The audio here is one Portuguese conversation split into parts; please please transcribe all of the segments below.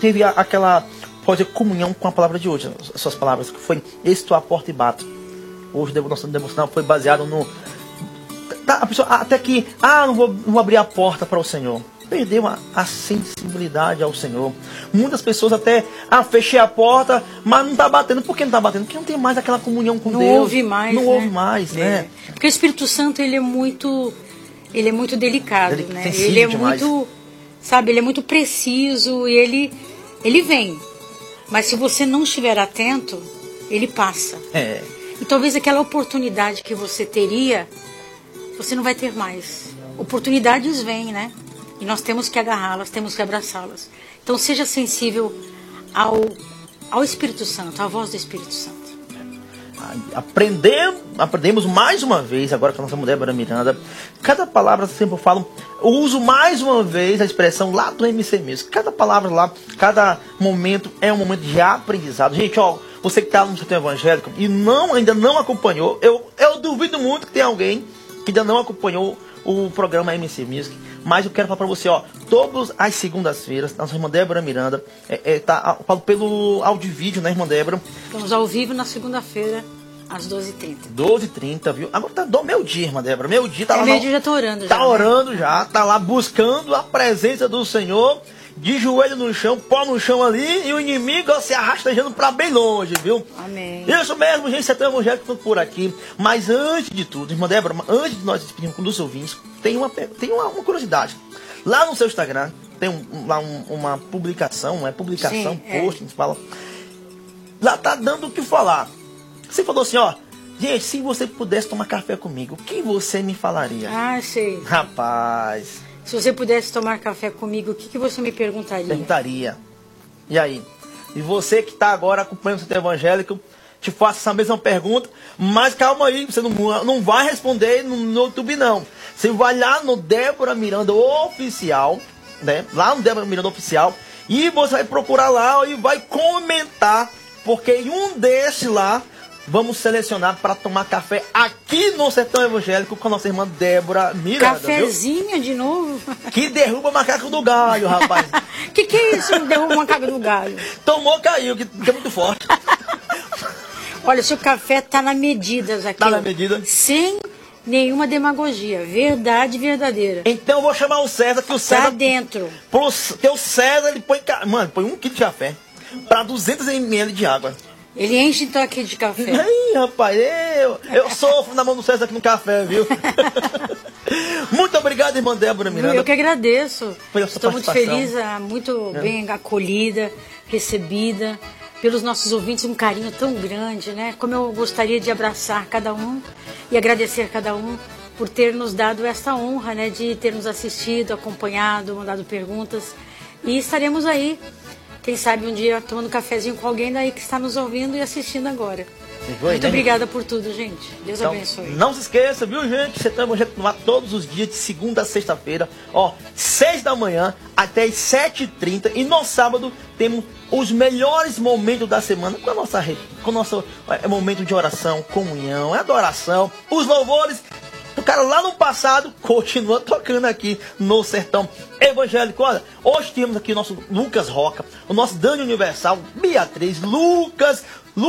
teve aquela, pode dizer, comunhão com a palavra de hoje, as suas palavras, que foi: estou à porta e bato. Hoje o nosso devocional foi baseado no... A pessoa até que, não vou abrir a porta para o Senhor. Perdeu a sensibilidade ao Senhor. Muitas pessoas até, fechei a porta, mas não está batendo. Por que não está batendo? Porque não tem mais aquela comunhão com Deus. Não ouve mais, Não ouve mais, né? Porque o Espírito Santo, ele é muito delicado, né? Ele é demais. muito, sabe, ele é muito preciso e ele vem. Mas se você não estiver atento, ele passa. E talvez aquela oportunidade que você teria, você não vai ter mais. Oportunidades vêm, né? E nós temos que agarrá-las, temos que abraçá-las. Então seja sensível ao Espírito Santo, à voz do Espírito Santo. Aprendemos mais uma vez, agora com a nossa mulher Débora Miranda. Cada palavra, sempre eu falo, eu uso mais uma vez a expressão lá do MC Music. Cada palavra lá, cada momento é um momento de aprendizado. Gente, você que está no setor evangélico e ainda não acompanhou, eu duvido muito que tenha alguém que ainda não acompanhou o programa MC Music. Mas eu quero falar para você, todas as segundas-feiras, nossa irmã Débora Miranda, eu falo pelo áudio e vídeo, né, irmã Débora? Estamos ao vivo na segunda-feira, às 12h30. 12h30, viu? Agora tá do meu dia, irmã Débora. Meu dia tá lá. Meu dia já tô orando. Tá orando já, tá lá buscando a presença do Senhor, de joelho no chão, pó no chão ali, e o inimigo se arrastejando para bem longe, viu? Amém. Isso mesmo, gente, setor evangélico por aqui. Mas antes de tudo, irmã Débora, antes de nós despedirmos dos ouvintes, tem uma curiosidade. Lá no seu Instagram, tem uma publicação, post, a gente fala. Lá tá dando o que falar. Você falou assim, gente, se você pudesse tomar café comigo, o que você me falaria? Sei. Rapaz... Se você pudesse tomar café comigo, o que você me perguntaria? Perguntaria. E aí? E você que está agora acompanhando o setor evangélico, te faço essa mesma pergunta, mas calma aí, você não vai responder no YouTube, não. Você vai lá no Débora Miranda Oficial, né? Lá no Débora Miranda Oficial, e você vai procurar lá e vai comentar, porque em um desses lá, vamos selecionar para tomar café aqui no Sertão Evangélico com a nossa irmã Débora Miranda. Cafezinho, viu? De novo? Que derruba macaco do galho, rapaz. Que é isso, derruba macaco do galho? Tomou, caiu, que é muito forte. Olha, seu café tá na medida, Zaqueu. Tá na medida? Sem nenhuma demagogia. Verdade verdadeira. Então eu vou chamar o César, que o César... Tá dentro. Porque o César, ele põe 1 quilo de café para 200 ml de água. Ele enche então aqui de café. Ai, rapaz, eu sofro na mão do César aqui no café, viu? Muito obrigado, irmã Débora Miranda. Eu que agradeço. Estou muito feliz, muito bem acolhida, recebida pelos nossos ouvintes, um carinho tão grande, né? Como eu gostaria de abraçar cada um e agradecer cada um por ter nos dado essa honra, né? De ter nos assistido, acompanhado, mandado perguntas. E estaremos aí, quem sabe um dia tomando um cafezinho com alguém daí que está nos ouvindo e assistindo agora. Muito obrigada por tudo, gente. Deus abençoe. Não se esqueça, viu, gente? Você tem que tomar todos os dias, de segunda a sexta-feira, 6 da manhã até as 7h30. E no sábado temos os melhores momentos da semana com o nosso momento de oração, comunhão, adoração, os louvores. O cara lá no passado continua tocando aqui no Sertão Evangélico. Olha, hoje temos aqui o nosso Lucas Roca, o nosso Dani Universal, Beatriz, Lucas.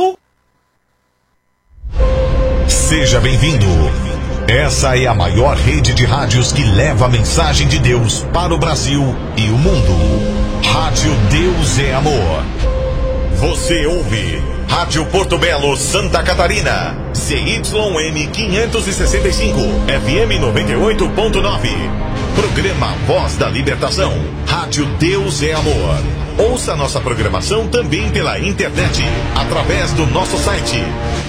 Seja bem-vindo. Essa é a maior rede de rádios que leva a mensagem de Deus para o Brasil e o mundo. Rádio Deus é Amor. Você ouve Rádio Porto Belo, Santa Catarina, CYM 565, FM 98.9. Programa Voz da Libertação. Rádio Deus é Amor. Ouça nossa programação também pela internet, através do nosso site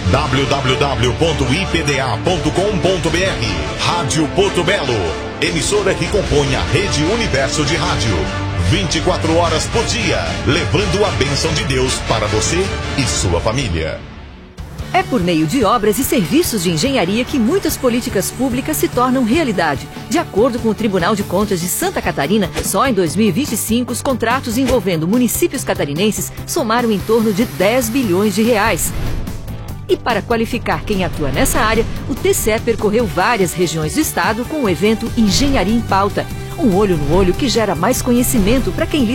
www.ipda.com.br. Rádio Porto Belo, emissora que compõe a Rede Universo de Rádio. 24 horas por dia, levando a bênção de Deus para você e sua família. É por meio de obras e serviços de engenharia que muitas políticas públicas se tornam realidade. De acordo com o Tribunal de Contas de Santa Catarina, só em 2025 os contratos envolvendo municípios catarinenses somaram em torno de 10 bilhões de reais. E para qualificar quem atua nessa área, o TCE percorreu várias regiões do estado com o evento Engenharia em Pauta. Um olho no olho que gera mais conhecimento para quem lida